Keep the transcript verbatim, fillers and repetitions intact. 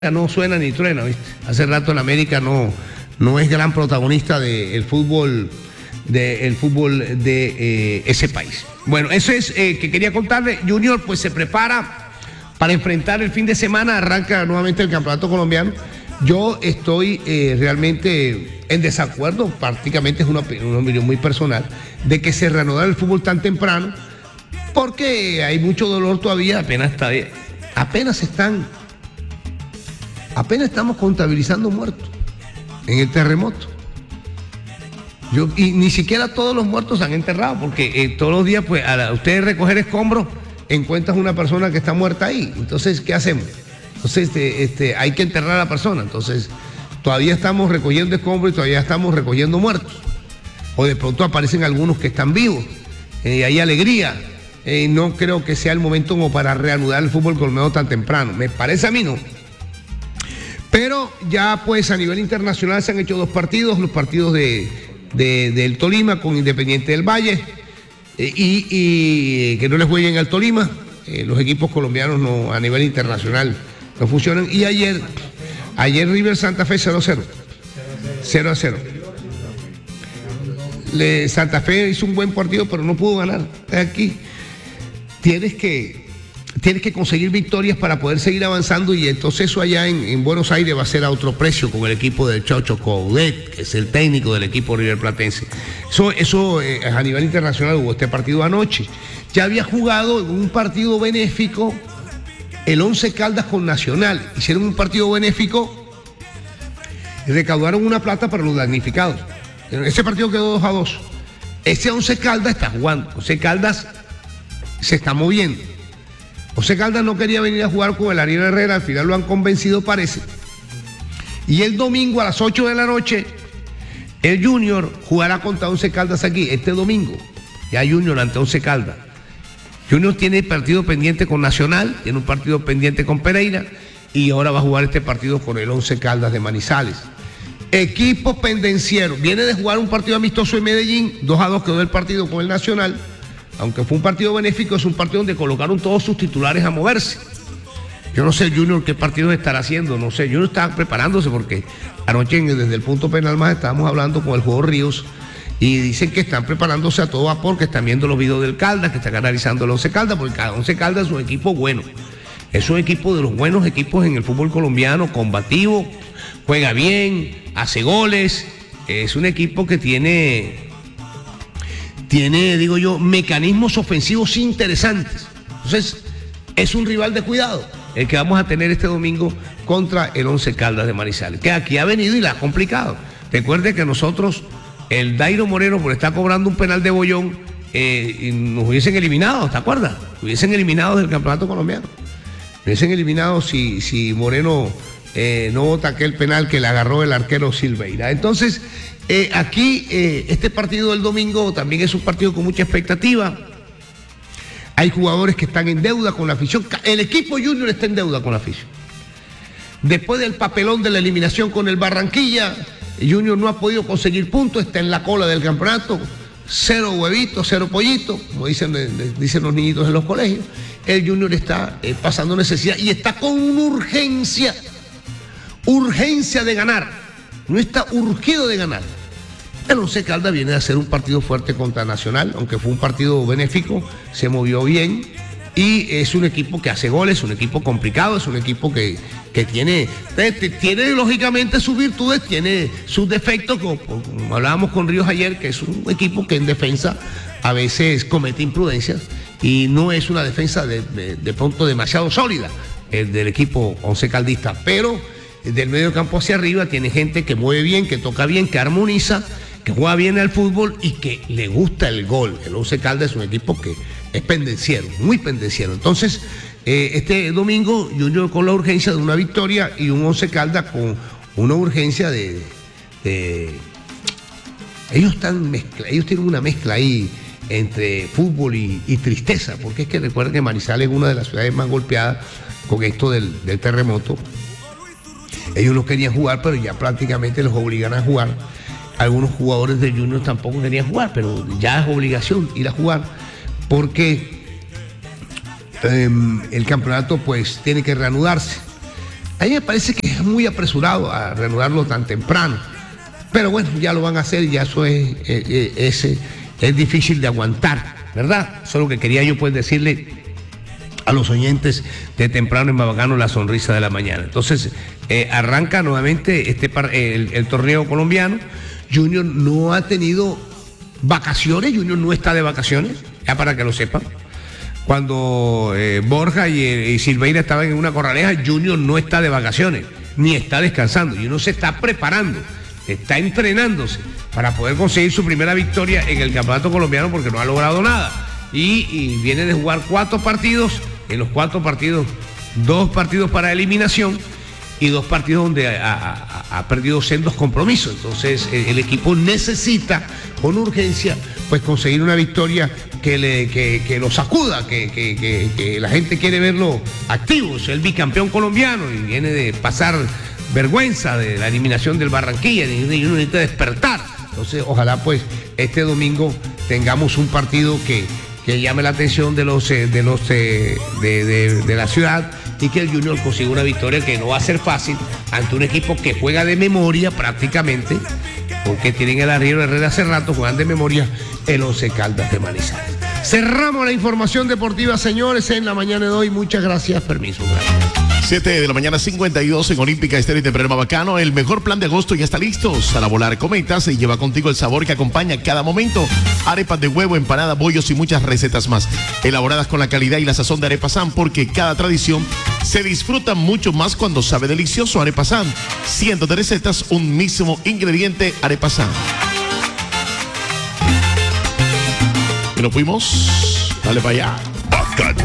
no suena ni truena, ¿viste? Hace rato en América no, no es gran protagonista del fútbol, de, el fútbol de eh, ese país. Bueno, eso es eh, que quería contarle. Junior pues se prepara para enfrentar el fin de semana, arranca nuevamente el campeonato colombiano. Yo estoy eh, realmente en desacuerdo, prácticamente es una, una opinión muy personal, de que se reanudara el fútbol tan temprano, porque hay mucho dolor todavía, apenas está, apenas están... Apenas estamos contabilizando muertos en el terremoto. Yo, y ni siquiera todos los muertos se han enterrado, porque eh, todos los días, pues, a la, ustedes recoger escombros, encuentran una persona que está muerta ahí. Entonces, ¿qué hacemos? Entonces, este, este, hay que enterrar a la persona. Entonces, todavía estamos recogiendo escombros y todavía estamos recogiendo muertos. O de pronto aparecen algunos que están vivos. Eh, hay alegría. Eh, no creo que sea el momento como para reanudar el fútbol colombiano tan temprano. Me parece a mí, ¿no? Pero ya pues a nivel internacional se han hecho dos partidos, los partidos de, de, del Tolima con Independiente del Valle eh, y, y que no les jueguen al Tolima, eh, los equipos colombianos no, a nivel internacional no funcionan. Y ayer, ayer River Santa Fe cero a cero, cero a cero. Le, Santa Fe hizo un buen partido pero no pudo ganar. Aquí tienes que... Tienes que conseguir victorias para poder seguir avanzando, y entonces eso allá en, en Buenos Aires va a ser a otro precio con el equipo del Chocho Coudet, que es el técnico del equipo River Platense. Eso, eso eh, a nivel internacional hubo este partido anoche. Ya había jugado un partido benéfico el Once Caldas con Nacional. Hicieron un partido benéfico y recaudaron una plata para los damnificados. Ese partido quedó dos a dos. Ese Once Caldas está jugando. Once Caldas se está moviendo. José Caldas no quería venir a jugar con el Ariel Herrera, al final lo han convencido, parece. Y el domingo a las ocho de la noche, el Junior jugará contra Once Caldas aquí, este domingo. Ya Junior ante Once Caldas. Junior tiene partido pendiente con Nacional, tiene un partido pendiente con Pereira, y ahora va a jugar este partido con el Once Caldas de Manizales. Equipo pendenciero, viene de jugar un partido amistoso en Medellín, dos a dos quedó el partido con el Nacional. Aunque fue un partido benéfico, es un partido donde colocaron todos sus titulares a moverse. Yo no sé Junior qué partido estará haciendo, no sé. Junior está preparándose porque anoche desde el punto penal más estábamos hablando con el juego Ríos y dicen que están preparándose a todo vapor, que están viendo los videos del Caldas, que están analizando el Once Caldas, porque cada Once Caldas es un equipo bueno. Es un equipo de los buenos equipos en el fútbol colombiano, combativo, juega bien, hace goles. Es un equipo que tiene... Tiene, digo yo, mecanismos ofensivos interesantes. Entonces, es un rival de cuidado el que vamos a tener este domingo contra el Once Caldas de Manizales, que aquí ha venido y la ha complicado. Recuerde que nosotros, el Dairo Moreno, por estar cobrando un penal de bollón, eh, nos hubiesen eliminado, ¿te acuerdas? Hubiesen eliminado del campeonato colombiano. Hubiesen eliminado si, si Moreno eh, no vota aquel penal que le agarró el arquero Silveira. Entonces... Eh, aquí, eh, este partido del domingo también es un partido con mucha expectativa. Hay jugadores que están en deuda con la afición. El equipo Junior está en deuda con la afición. Después del papelón de la eliminación con el Barranquilla, Junior no ha podido conseguir puntos, está en la cola del campeonato. Cero huevitos, cero pollitos, como dicen, dicen los niñitos en los colegios. El Junior está eh, pasando necesidad y está con una urgencia, urgencia de ganar. No está urgido de ganar. El Once Caldas viene a hacer un partido fuerte contra Nacional, aunque fue un partido benéfico, se movió bien y es un equipo que hace goles, es un equipo complicado, es un equipo que, que tiene, tiene lógicamente sus virtudes, tiene sus defectos, como, como hablábamos con Ríos ayer, que es un equipo que en defensa a veces comete imprudencias y no es una defensa de, de, de pronto demasiado sólida el del equipo Once Caldista, pero del medio campo hacia arriba tiene gente que mueve bien, que toca bien, que armoniza, que juega bien al fútbol y que le gusta el gol. El Once Caldas es un equipo que es pendenciero, muy pendenciero. Entonces, eh, este domingo Junior con la urgencia de una victoria y un Once Caldas con una urgencia de... de... Ellos, están mezcla... Ellos tienen una mezcla ahí entre fútbol y, y tristeza, porque es que recuerden que Manizales es una de las ciudades más golpeadas con esto del, del terremoto. Ellos no querían jugar, pero ya prácticamente los obligan a jugar. Algunos jugadores de Junior tampoco querían jugar, pero ya es obligación ir a jugar, porque eh, el campeonato pues tiene que reanudarse. A mí me parece que es muy apresurado a reanudarlo tan temprano. Pero bueno, ya lo van a hacer, ya eso es, es, es, es difícil de aguantar, ¿verdad? Eso es lo que quería yo pues decirle a los oyentes de Temprano en Mabacano, la sonrisa de la mañana. Entonces, eh, arranca nuevamente este par, el, el torneo colombiano. Junior no ha tenido vacaciones, Junior no está de vacaciones, ya para que lo sepan. Cuando eh, Borja y, y Silveira estaban en una corraleja, Junior no está de vacaciones, ni está descansando, y uno se está preparando, está entrenándose para poder conseguir su primera victoria en el campeonato colombiano porque no ha logrado nada. Y, y viene de jugar cuatro partidos, en los cuatro partidos, dos partidos para eliminación y dos partidos donde ha, ha, ha perdido sendos compromisos. Entonces el, el equipo necesita con urgencia pues conseguir una victoria que, le, que, que lo sacuda, que, que, que, que la gente quiere verlo activo. Es el bicampeón colombiano y viene de pasar vergüenza de la eliminación del Barranquilla y uno necesita despertar. Entonces ojalá pues este domingo tengamos un partido que, que llame la atención de los, de, los de, de, de la ciudad y que el Junior consiga una victoria que no va a ser fácil ante un equipo que juega de memoria prácticamente, porque tienen el arriero Herrera hace rato, juegan de memoria el Once Caldas de Manizales. Cerramos la información deportiva, señores, en la mañana de hoy. Muchas gracias, permiso. Gracias. siete de la mañana, cincuenta y dos en Olímpica Estéreo y Temprano Mabacano. El mejor plan de agosto ya está listo. Para volar cometas y lleva contigo el sabor que acompaña cada momento. Arepas de huevo, empanada, bollos y muchas recetas más. Elaboradas con la calidad y la sazón de Arepa San, porque cada tradición se disfruta mucho más cuando sabe delicioso. Arepa San, cientos de recetas, un mismo ingrediente. Arepa San. Y nos fuimos. Dale para allá.